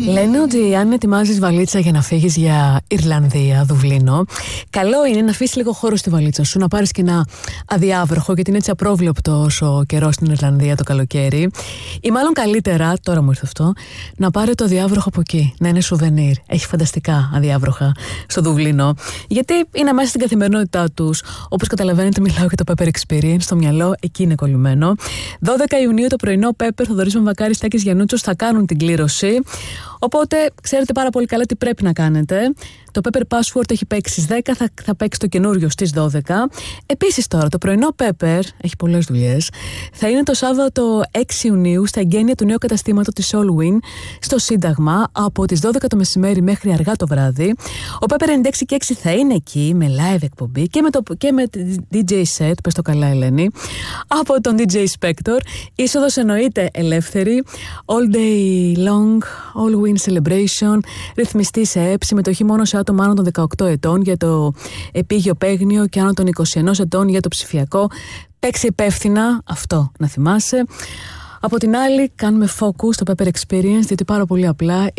Λένε ότι αν ετοιμάζεις βαλίτσα για να φύγεις για Ιρλανδία, Δουβλίνο, καλό είναι να αφήσεις λίγο χώρο στη βαλίτσα σου, να πάρεις και ένα αδιάβροχο, γιατί είναι έτσι απρόβλεπτος ο καιρός στην Ιρλανδία το καλοκαίρι. Ή μάλλον καλύτερα, τώρα μου ήρθε αυτό, να πάρει το αδιάβροχο από εκεί, να είναι σουβενίρ. Έχει φανταστικά αδιάβροχα στο Δουβλίνο, γιατί είναι μέσα στην καθημερινότητά τους. Όπως καταλαβαίνετε, μιλάω για το Pepper Experience, στο μυαλό εκεί είναι κολλημένο. 12 Ιουνίου το πρωινό, Pepper, Θοδωρής Μαμβακάρης, Στάκης Γιαννούτσος θα κάνουν την κλήρωση. Οπότε ξέρετε πάρα πολύ καλά τι πρέπει να κάνετε. Το Pepper Password έχει παίξει στις 10, θα παίξει το καινούριο στις 12. Επίσης τώρα, το πρωινό Pepper, έχει πολλές δουλειές, θα είναι το Σάββατο 6 Ιουνίου στα εγγένεια του νέου καταστήματος της Allwyn στο Σύνταγμα από τις 12 το μεσημέρι μέχρι αργά το βράδυ. Ο Pepper 96 θα είναι εκεί με live εκπομπή και με DJ set, πες το καλά Ελένη, από τον DJ Spector. Είσοδος εννοείται ελεύθερη, all day long, Allwyn celebration, ρυθμιστή σε ΕΠ, συμμετοχή μόνο σε άτομα άνω των 18 ετών για το επίγειο παίγνιο και άνω των 21 ετών για το ψηφιακό. Παίξει υπεύθυνα, αυτό να θυμάσαι. Από την άλλη, κάνουμε focus στο Pepper Experience, διότι πάρα πολύ απλά